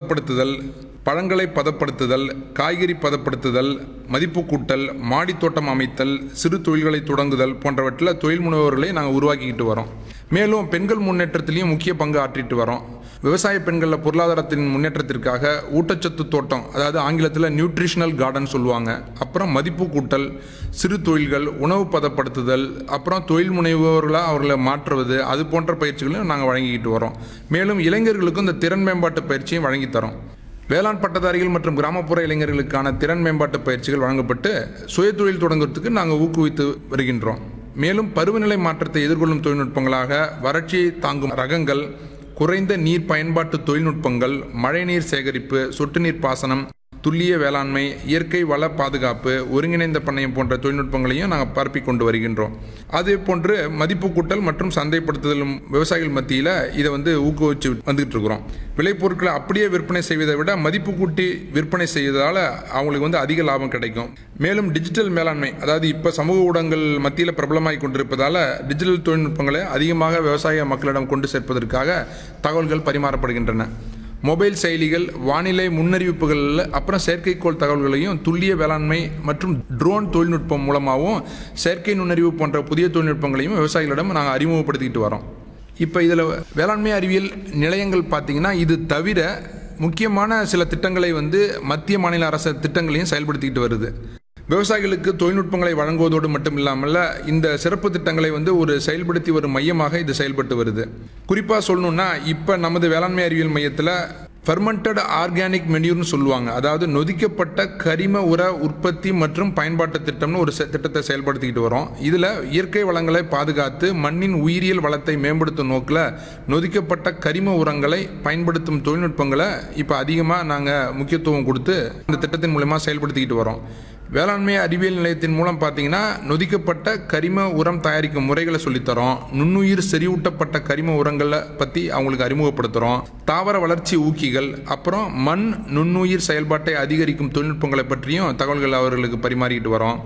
பதப்படுத்துதல், பழங்களை பதப்படுத்துதல், காய்கறி பதப்படுத்துதல், மதிப்பு கூட்டல், மாடித்தோட்டம் அமைத்தல், சிறு தொழில்களை தொடங்குதல் போன்றவற்றில் தொழில் முனைவோர்களை நாங்கள் உருவாக்கிக்கிட்டு வரோம். மேலும் பெண்கள் முன்னேற்றத்திலையும் முக்கிய பங்கு ஆற்றிட்டு வரோம். விவசாய பெண்களில் பொருளாதாரத்தின் முன்னேற்றத்திற்காக ஊட்டச்சத்து தோட்டம், அதாவது ஆங்கிலத்தில் நியூட்ரிஷனல் கார்டன் சொல்லுவாங்க, அப்புறம் மதிப்பு கூட்டல், சிறு தொழில்கள், உணவு பதப்படுத்துதல், அப்புறம் தொழில் முனைவோர்களாக அவர்களை மாற்றுவது, அது போன்ற பயிற்சிகளையும் நாங்கள் வழங்கிக்கிட்டு வரோம். மேலும் இளைஞர்களுக்கும் இந்த திறன் மேம்பாட்டு பயிற்சியும் வழங்கித்தரோம். வேளாண் பட்டதாரிகள் மற்றும் கிராமப்புற இளைஞர்களுக்கான திறன் மேம்பாட்டு பயிற்சிகள் வழங்கப்பட்டு சுயதொழில் தொடங்குவதற்கு நாங்கள் ஊக்குவித்து வருகின்றோம். மேலும் பருவநிலை மாற்றத்தை எதிர்கொள்ளும் தொழில்நுட்பங்களாக வறட்சியை தாங்கும் ரகங்கள், குறைந்த நீர் பயன்பாட்டு தொழில்நுட்பங்கள், மழைநீர் சேகரிப்பு, சொட்டு நீர் பாசனம், துல்லிய வேளாண்மை, இயற்கை வள பாதுகாப்பு, ஒருங்கிணைந்த பண்ணையம் போன்ற தொழில்நுட்பங்களையும் நாங்கள் பரப்பி கொண்டு வருகின்றோம். அதே போன்று மதிப்பு கூட்டல் மற்றும் சந்தைப்படுத்துதலும் விவசாயிகள் மத்தியில் இதை ஊக்குவிச்சு வந்துகிட்டு இருக்கிறோம். விளைபொருட்களை அப்படியே விற்பனை செய்வதை விட மதிப்பு கூட்டி விற்பனை செய்வதால் அவங்களுக்கு அதிக லாபம் கிடைக்கும். மேலும் டிஜிட்டல் மேலாண்மை, அதாவது இப்போ சமூக ஊடகங்கள் மத்தியில் பிரபலமாகி கொண்டிருப்பதால் டிஜிட்டல் தொழில்நுட்பங்களை அதிகமாக விவசாய மக்களிடம் கொண்டு சேர்ப்பதற்காக தகவல்கள் பரிமாறப்படுகின்றன. மொபைல் செயலிகள், வானிலை முன்னறிவிப்புகள், அப்புறம் செயற்கைக்கோள் தகவல்களையும் துல்லிய வேளாண்மை மற்றும் ட்ரோன் தொழில்நுட்பம் மூலமாகவும் செயற்கை நுண்ணறிவு போன்ற புதிய தொழில்நுட்பங்களையும் விவசாயிகளிடம் நாங்கள் அறிமுகப்படுத்திக்கிட்டு வரோம். இப்போ இதில் வேளாண்மை அறிவியல் நிலையங்கள் பார்த்திங்கன்னா, இது தவிர முக்கியமான சில திட்டங்களை மத்திய மாநில அரசு திட்டங்களையும் செயல்படுத்திக்கிட்டு வருது. விவசாயிகளுக்கு தொழில்நுட்பங்களை வழங்குவதோடு மட்டும் இல்லாமல் இந்த சிறப்பு திட்டங்களை ஒரு செயல்படுத்தி வரும் மையமாக இது செயல்பட்டு வருது. குறிப்பாக சொல்லணும்னா, இப்போ நமது வேளாண்மை அறிவியல் மையத்தில் ஃபெர்மெண்டட் ஆர்கானிக் மென்யூர்னு சொல்லுவாங்க, அதாவது நொதிக்கப்பட்ட கரிம உர உற்பத்தி மற்றும் பயன்பாட்டு திட்டம்னு ஒரு திட்டத்தை செயல்படுத்திக்கிட்டு வரோம். இதில் இயற்கை வளங்களை பாதுகாத்து மண்ணின் உயிரியல் வளத்தை மேம்படுத்தும் நோக்கில் நொதிக்கப்பட்ட கரிம உரங்களை பயன்படுத்தும் தொழில்நுட்பங்களை இப்போ அதிகமாக நாங்கள் முக்கியத்துவம் கொடுத்து இந்த திட்டத்தின் மூலமா செயல்படுத்திக்கிட்டு வரோம். வேளாண்மை அறிவியல் நிலையத்தின் மூலம் பார்த்தீங்கன்னா, நொதிக்கப்பட்ட கரிம உரம் தயாரிக்கும் முறைகளை சொல்லித்தரோம். நுண்ணுயிர் செறிவூட்டப்பட்ட கரிம உரங்களை பற்றி அவங்களுக்கு அறிமுகப்படுத்துகிறோம். தாவர வளர்ச்சி ஊக்கிகள், அப்புறம் மண் நுண்ணுயிர் செயல்பாட்டை அதிகரிக்கும் தொழில்நுட்பங்களை பற்றியும் தகவல்கள் அவர்களுக்கு பரிமாறிக்கிட்டு வரோம்.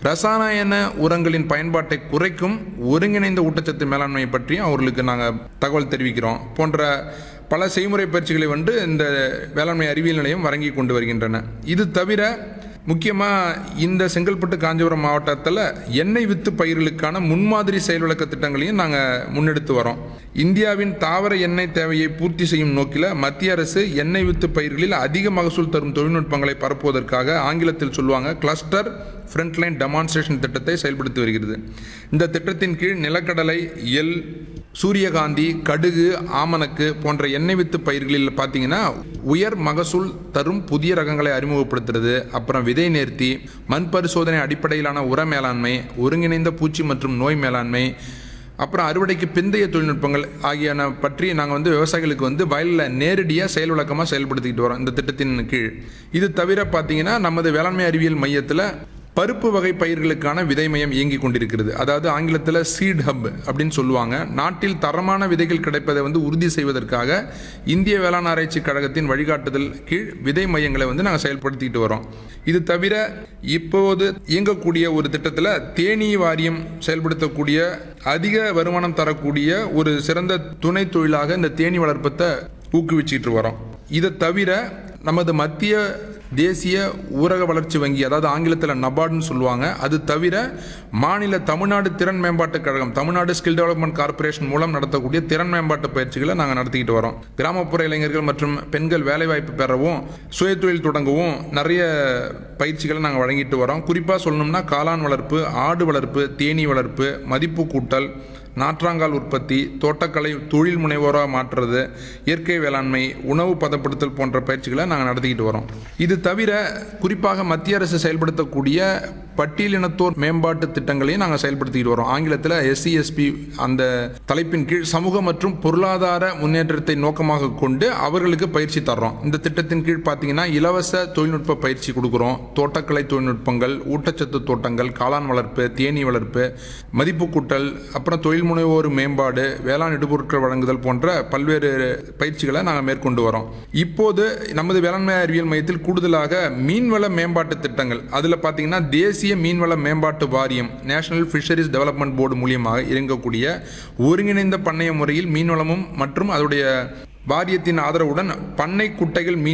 ரசாயன உரங்களின் பயன்பாட்டை குறைக்கும் ஒருங்கிணைந்த ஊட்டச்சத்து மேலாண்மையை பற்றியும் அவர்களுக்கு நாங்கள் தகவல் தெரிவிக்கிறோம். போன்ற பல செய்முறை பயிற்சிகளை இந்த வேளாண்மை அறிவியல் நிலையம் வழங்கி கொண்டு வருகின்றன. இது தவிர முக்கியமாக இந்த செங்கல்பட்டு காஞ்சிபுரம் மாவட்டத்தில் எண்ணெய் வித்து பயிர்களுக்கான முன்மாதிரி செயல் விளக்க திட்டங்களையும் நாங்கள் முன்னெடுத்து வரோம். இந்தியாவின் தாவர எண்ணெய் தேவையை பூர்த்தி செய்யும் நோக்கில் மத்திய அரசு எண்ணெய் வித்து பயிர்களில் அதிக மகசூல் தரும் தொழில்நுட்பங்களை பரப்புவதற்காக ஆங்கிலத்தில் சொல்லுவாங்க கிளஸ்டர் ஃப்ரண்ட்லைன் டெமான்ஸ்ட்ரேஷன் திட்டத்தை செயல்படுத்தி வருகிறது. இந்த திட்டத்தின் கீழ் நிலக்கடலை, எள், சூரியகாந்தி, கடுகு, ஆமணக்கு போன்ற எண்ணெய் வித்து பயிர்களில் பார்த்தீங்கன்னா உயர் மகசூல் தரும் புதிய ரகங்களை அறிமுகப்படுத்துறது, அப்புறம் விதை நேர்த்தி, மண் பரிசோதனை அடிப்படையிலான உர மேலாண்மை, ஒருங்கிணைந்த பூச்சி மற்றும் நோய் மேலாண்மை, அப்புறம் அறுவடைக்கு பிந்தைய தொழில்நுட்பங்கள் ஆகியன பற்றி நாங்கள் விவசாயிகளுக்கு வயலில் நேரடியாக செயல் விளக்கமாக செயல்படுத்திக்கிட்டு வரோம் இந்த திட்டத்தின் கீழ். இது தவிர பார்த்தீங்கன்னா, நமது வேளாண்மை அறிவியல் மையத்தில் பருப்பு வகை பயிர்களுக்கான விதை மையம் இயங்கி கொண்டிருக்கிறது. அதாவது ஆங்கிலத்தில் சீட் ஹப் அப்படின்னு சொல்லுவாங்க. நாட்டில் தரமான விதைகள் கிடைப்பதை உறுதி செய்வதற்காக இந்திய வேளாண் ஆராய்ச்சி கழகத்தின் வழிகாட்டுதல் கீழ் விதை மையங்களை நாங்கள் செயல்படுத்திக்கிட்டு வரோம். இது தவிர இப்போது இயங்கக்கூடிய ஒரு திட்டத்தில் தேனீ வாரியம் செயல்படுத்தக்கூடிய அதிக வருமானம் தரக்கூடிய ஒரு சிறந்த துணை தொழிலாக இந்த தேனீ வளர்ப்பத்தை ஊக்குவிச்சிட்டு வரோம். இதை தவிர நமது மத்திய தேசிய ஊரக வளர்ச்சி வங்கி, அதாவது ஆங்கிலத்தில் நபார்டுன்னு சொல்லுவாங்க, அது தவிர மாநில தமிழ்நாடு திறன் மேம்பாட்டு கழகம், தமிழ்நாடு ஸ்கில் டெவலப்மெண்ட் கார்பரேஷன் மூலம் நடத்தக்கூடிய திறன் மேம்பாட்டு பயிற்சிகளை நாங்கள் நடத்திக்கிட்டு வரோம். கிராமப்புற இளைஞர்கள் மற்றும் பெண்கள் வேலைவாய்ப்பு பெறவும் சுயதொழில் தொடங்கவும் நிறைய பயிற்சிகளை நாங்கள் வழங்கிட்டு வரோம். குறிப்பாக சொல்லணும்னா காளான் வளர்ப்பு, ஆடு வளர்ப்பு, தேனீ வளர்ப்பு, மதிப்பு கூட்டல், நாற்றாங்கால் உற்பத்தி, தோட்டக்கலை தொழில் முனைவோராக மாற்றுறது, இயற்கை வேளாண்மை, உணவு பதப்படுத்தல் போன்ற பயிற்சிகளை நாங்கள் நடத்திக்கிட்டு வரோம். இது தவிர குறிப்பாக மத்திய அரசு செயல்படுத்தக்கூடிய பட்டியலினத்தோர் மேம்பாட்டு திட்டங்களையும் நாங்கள் செயல்படுத்திக்கிட்டு வரோம். ஆங்கிலத்தில் SCSP அந்த தலைப்பின் கீழ் சமூக மற்றும் பொருளாதார முன்னேற்றத்தை நோக்கமாக கொண்டு அவர்களுக்கு பயிற்சி தர்றோம். இந்த திட்டத்தின் கீழ் பார்த்தீங்கன்னா இலவச தொழில்நுட்ப பயிற்சி கொடுக்குறோம். தோட்டக்கலை தொழில்நுட்பங்கள், ஊட்டச்சத்து தோட்டங்கள், காளான் வளர்ப்பு, தேனீ வளர்ப்பு, மதிப்பு கூட்டல், அப்புறம் தொழில் முனைவோர் மேம்பாடு, வேளாண் இடுபொருட்கள் வழங்குதல் போன்ற பல்வேறு பயிற்சிகளை நாங்கள் மேற்கொண்டு வரோம். இப்போது நமது வேளாண்மை அறிவியல் மையத்தில் கூடுதலாக மீன்வள மேம்பாட்டு திட்டங்கள், அதில் பார்த்தீங்கன்னா தேசிய மீன்வள மேம்பாட்டு வாரியம், நேஷனல் ஃபிஷரிஸ் டெவலப்மெண்ட் போர்டு மூலியமாக இயங்கக்கூடிய ஒருங்கிணைந்த பண்ணைய முறையில் மீன்வளமும் மற்றும் அதோடைய வாரியத்தின் ஆதரவுடன் பண்ணை குட்டைகள் மீன்